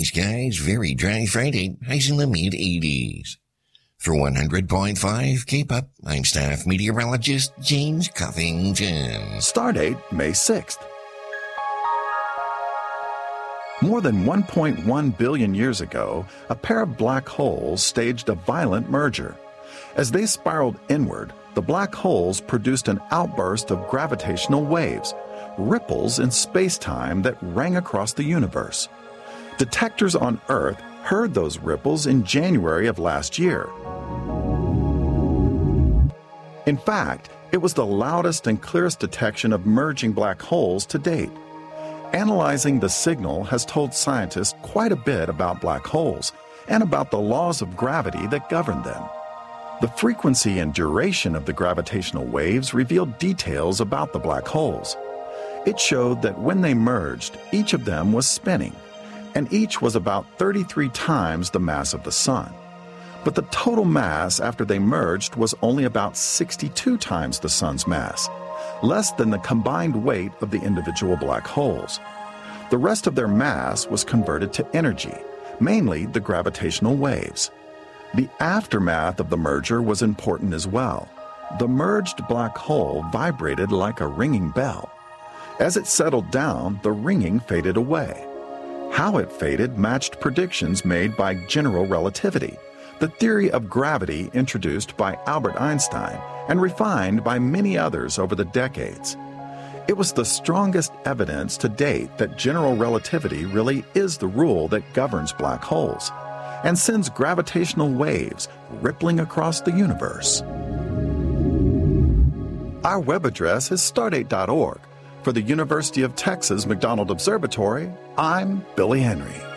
skies, very dry Friday, highs in the mid-80s. For 100.5 K-Pop, I'm staff meteorologist James Covington. Stardate May 6th. More than 1.1 billion years ago, a pair of black holes staged a violent merger. As they spiraled inward, the black holes produced an outburst of gravitational waves, ripples in space-time that rang across the universe. Detectors on Earth heard those ripples in January of last year. In fact, it was the loudest and clearest detection of merging black holes to date. Analyzing the signal has told scientists quite a bit about black holes and about the laws of gravity that govern them. The frequency and duration of the gravitational waves revealed details about the black holes. It showed that when they merged, each of them was spinning, and each was about 33 times the mass of the Sun. But the total mass after they merged was only about 62 times the Sun's mass, less than the combined weight of the individual black holes. The rest of their mass was converted to energy, mainly the gravitational waves. The aftermath of the merger was important as well. The merged black hole vibrated like a ringing bell. As it settled down, the ringing faded away. How it faded matched predictions made by general relativity, the theory of gravity introduced by Albert Einstein and refined by many others over the decades. It was the strongest evidence to date that general relativity really is the rule that governs black holes and sends gravitational waves rippling across the universe. Our web address is stardate.org. For the University of Texas McDonald Observatory, I'm Billy Henry.